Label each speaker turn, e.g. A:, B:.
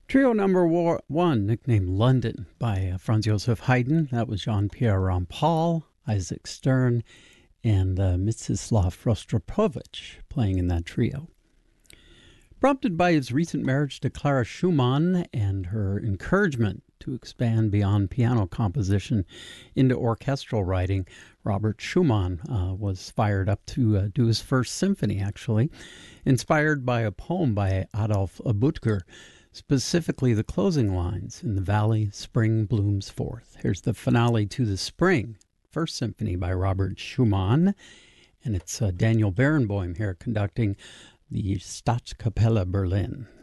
A: Trio number one, nicknamed London by Franz Josef Haydn. That was Jean-Pierre Rampal, Isaac Stern, and Mstislav Rostropovich playing in that trio. Prompted by his recent marriage to Clara Schumann and her encouragement to expand beyond piano composition into orchestral writing, Robert Schumann was fired up to do his first symphony, actually, inspired by a poem by Adolf Büttger, specifically the closing lines, "In the valley, spring blooms forth." Here's the finale to the Spring, first symphony by Robert Schumann, and it's Daniel Barenboim here conducting the Staatskapelle Berlin.